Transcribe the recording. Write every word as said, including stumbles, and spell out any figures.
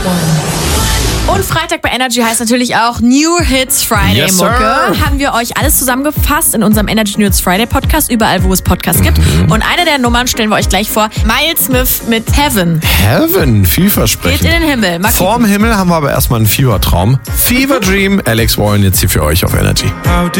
Und Freitag bei Energy heißt natürlich auch New Hits Friday Yes, Mucke. sir. Haben wir euch alles zusammengefasst in unserem Energy New Hits Friday Podcast, überall wo es Podcasts gibt. Mhm. Und eine der Nummern stellen wir euch gleich vor. Miles Smith mit Heaven. Heaven, vielversprechend. Geht in den Himmel. Mal Vorm Himmel haben wir aber erstmal einen Fiebertraum. Fever Dream, Alex Warren jetzt hier für euch auf Energy.